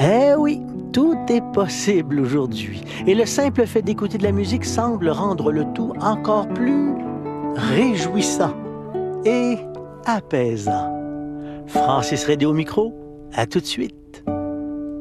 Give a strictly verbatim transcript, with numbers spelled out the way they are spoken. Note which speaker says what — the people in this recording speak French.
Speaker 1: Eh oui, tout est possible aujourd'hui. Et le simple fait d'écouter de la musique semble rendre le tout encore plus réjouissant et apaisant. Francis Redé au micro, à tout de suite.